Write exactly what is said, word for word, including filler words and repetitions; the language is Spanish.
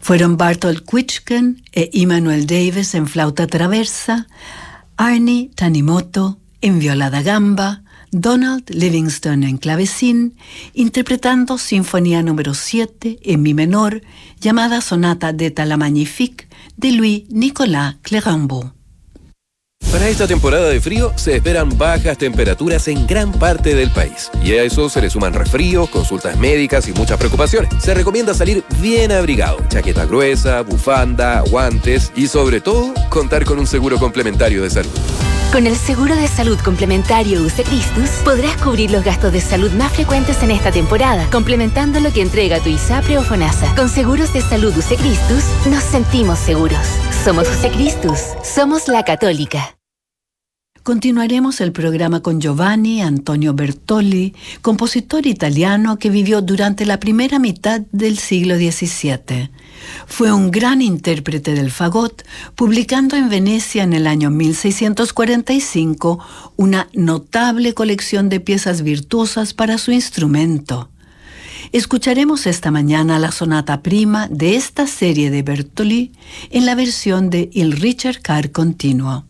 Fueron Bartolt Kwiczken e Immanuel Davis en flauta traversa, Arnie Tanimoto en viola da gamba, Donald Livingston en clavecín, interpretando Sinfonía número siete en mi menor, llamada Sonata d'État la Magnifique, de Louis-Nicolas Clérambault. Para esta temporada de frío se esperan bajas temperaturas en gran parte del país. Y a eso se le suman resfríos, consultas médicas y muchas preocupaciones. Se recomienda salir bien abrigado, chaqueta gruesa, bufanda, guantes y sobre todo contar con un seguro complementario de salud. Con el seguro de salud complementario U C Christus podrás cubrir los gastos de salud más frecuentes en esta temporada, complementando lo que entrega tu ISAPRE o FONASA. Con seguros de salud U C Christus nos sentimos seguros. Somos U C Christus, somos la Católica. Continuaremos el programa con Giovanni Antonio Bertolli, compositor italiano que vivió durante la primera mitad del siglo diecisiete. Fue un gran intérprete del fagot, publicando en Venecia en el año mil seiscientos cuarenta y cinco una notable colección de piezas virtuosas para su instrumento. Escucharemos esta mañana la sonata prima de esta serie de Bertolli en la versión de Il Ricercar Continuo.